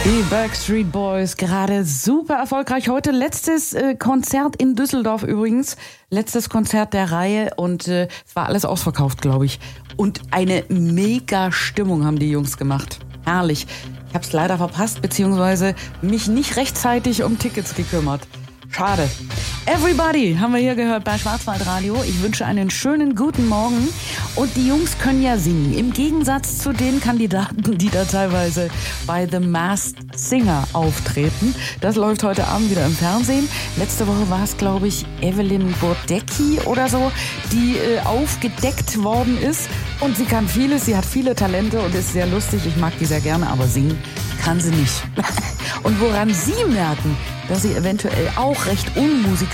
Die Backstreet Boys, gerade super erfolgreich. Heute letztes Konzert in Düsseldorf übrigens. Letztes Konzert der Reihe und es war alles ausverkauft, glaube ich. Und eine mega Stimmung haben die Jungs gemacht. Herrlich. Ich habe es leider verpasst, beziehungsweise mich nicht rechtzeitig um Tickets gekümmert. Schade. Everybody haben wir hier gehört bei Schwarzwaldradio. Ich wünsche einen schönen guten Morgen. Und die Jungs können ja singen. Im Gegensatz zu den Kandidaten, die da teilweise bei The Masked Singer auftreten. Das läuft heute Abend wieder im Fernsehen. Letzte Woche war es, glaube ich, Evelyn Burdecki oder so, die aufgedeckt worden ist. Und sie kann vieles, sie hat viele Talente und ist sehr lustig. Ich mag die sehr gerne, aber singen kann sie nicht. Und woran Sie merken, dass sie eventuell auch recht unmusikalisch